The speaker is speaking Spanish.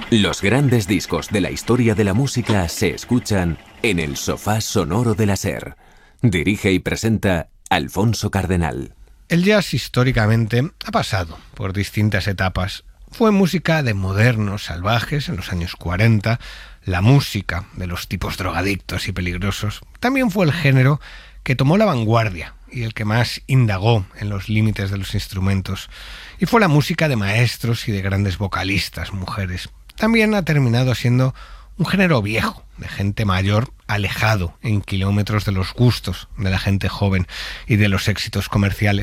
Los grandes discos de la historia de la música se escuchan en el sofá sonoro de la SER. Dirige y presenta Alfonso Cardenal. El jazz históricamente ha pasado por distintas etapas. Fue música de modernos salvajes en los años 40, la música de los tipos drogadictos y peligrosos. También fue el género que tomó la vanguardia y el que más indagó en los límites de los instrumentos. Y fue la música de maestros y de grandes vocalistas, mujeres. También ha terminado siendo un género viejo, de gente mayor, alejado en kilómetros de los gustos de la gente joven y de los éxitos comerciales.